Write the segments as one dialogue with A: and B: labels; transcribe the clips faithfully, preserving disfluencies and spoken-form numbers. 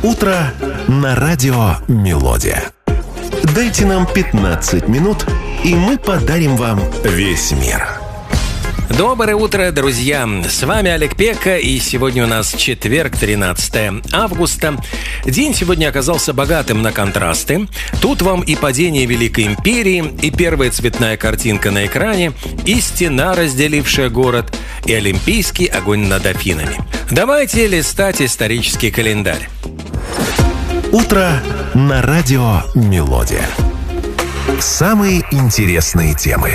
A: Утро на радио «Мелодия». Дайте нам пятнадцать минут, и мы подарим вам весь мир.
B: Доброе утро, друзья! С вами Олег Пека, и сегодня у нас четверг, тринадцатое августа. День сегодня оказался богатым на контрасты. Тут вам и падение Великой Империи, и первая цветная картинка на экране, и стена, разделившая город, и олимпийский огонь над Афинами. Давайте листать исторический календарь.
A: Утро на радио «Мелодия». Самые интересные темы.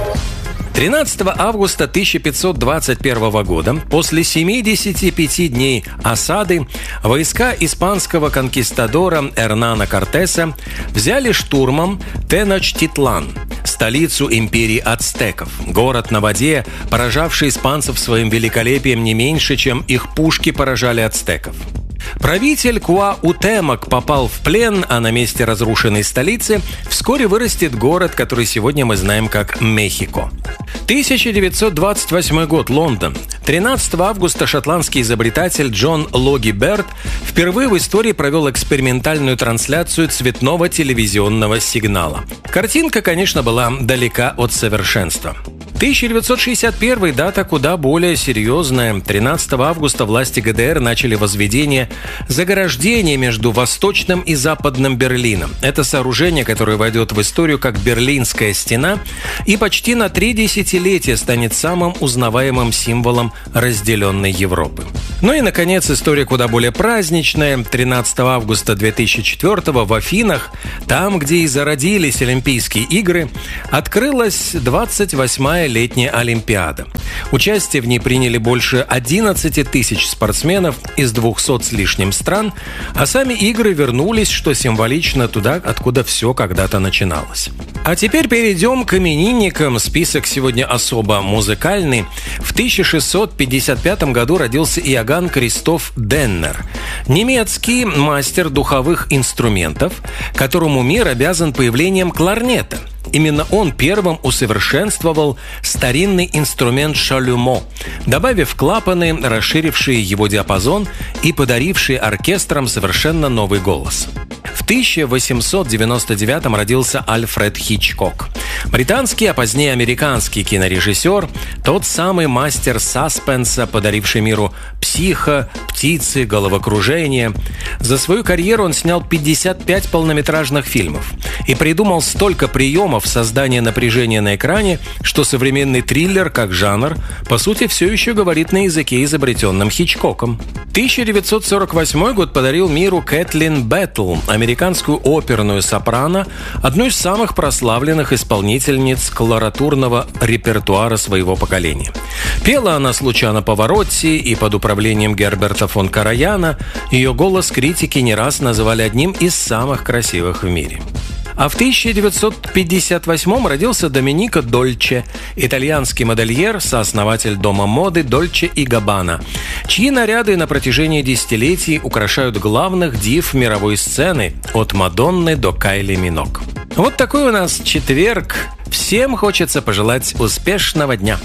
B: тринадцатого августа тысяча пятьсот двадцать первого года, после семидесяти пяти дней осады, войска испанского конкистадора Эрнана Кортеса взяли штурмом Теночтитлан, столицу империи ацтеков, город на воде, поражавший испанцев своим великолепием не меньше, чем их пушки поражали ацтеков. Правитель Куаутемок попал в плен, а на месте разрушенной столицы вскоре вырастет город, который сегодня мы знаем как Мехико. тысяча девятьсот двадцать восьмой год, Лондон. тринадцатого августа шотландский изобретатель Джон Логи Берт впервые в истории провел экспериментальную трансляцию цветного телевизионного сигнала. Картинка, конечно, была далека от совершенства. тысяча девятьсот шестьдесят первый – дата куда более серьезная. тринадцатого августа власти ГДР начали возведение заграждения между Восточным и Западным Берлином. Это сооружение, которое войдет в историю как Берлинская стена и почти на три десятилетия станет самым узнаваемым символом разделенной Европы. Ну и, наконец, история куда более праздничная. тринадцатого августа две тысячи четвёртого в Афинах, там, где и зародились Олимпийские игры, открылась двадцать восьмая летняя Олимпиада. Участие в ней приняли больше одиннадцати тысяч спортсменов из двухсот с лишним стран, а сами игры вернулись, что символично, туда, откуда все когда-то начиналось. А теперь перейдем к именинникам. Список сегодня особо музыкальный. В тысяча шестьсот пятьдесят пятом году родился Иоганн Кристоф Деннер, немецкий мастер духовых инструментов, которому мир обязан появлением кларнета. Именно он первым усовершенствовал старинный инструмент шалюмо, добавив клапаны, расширившие его диапазон и подарившие оркестрам совершенно новый голос. В тысяча восемьсот девяносто девятом родился Альфред Хичкок, британский, а позднее американский кинорежиссер, тот самый мастер саспенса, подаривший миру «Психо», «Птицы», «Головокружение». За свою карьеру он снял пятьдесят пять полнометражных фильмов и придумал столько приемов создания напряжения на экране, что современный триллер, как жанр, по сути, все еще говорит на языке, изобретенном Хичкоком. тысяча девятьсот сорок восьмой год подарил миру Кэтлин Беттл, американскую оперную сопрано, одну из самых прославленных исполнительниц колоратурного репертуара своего поколения. Пела она с Лучано Паваротти и под управлением Герберта фон Караяна. Ее голос критики не раз называли одним из самых красивых в мире. А в тысяча девятьсот пятьдесят восьмом родился Доменико Дольче, итальянский модельер, сооснователь дома моды Дольче и Габбана, чьи наряды на протяжении десятилетий украшают главных див мировой сцены от Мадонны до Кайли Минок. Вот такой у нас четверг. Всем хочется пожелать успешного дня.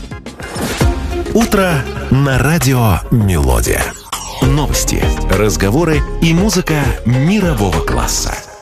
A: Утро на радио «Мелодия». Новости, разговоры и музыка мирового класса.